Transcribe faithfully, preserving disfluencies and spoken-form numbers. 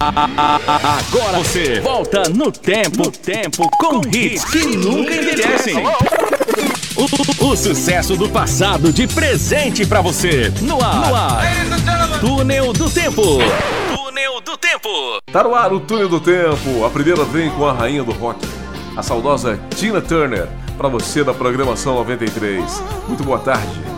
Agora você volta no tempo, no tempo com hits que nunca envelhecem. O, o sucesso do passado de presente pra você. No ar, no ar. Túnel do Tempo. Túnel do Tempo. Tá no ar o Túnel do Tempo. A primeira vem com a rainha do rock, a saudosa Tina Turner, pra você da programação noventa e três. Muito boa tarde.